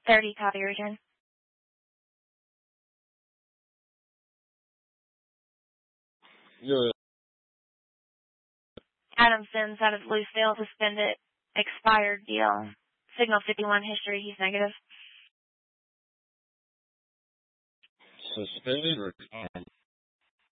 30, copy return. You're Adam Sims out of Luceville, suspended, expired deal. Signal 51, history, he's negative. suspended or calm?